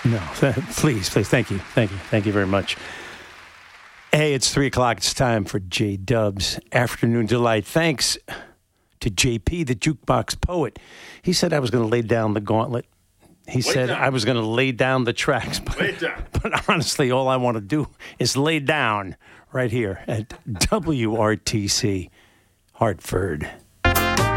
No, please. Thank you very much. Hey, it's 3 o'clock. It's time for J-Dub's Afternoon Delight. Thanks to JP, the jukebox poet. He said I was going to lay down the gauntlet. He said I was going to lay down the tracks. But honestly, all I want to do is lay down right here at WRTC Hartford.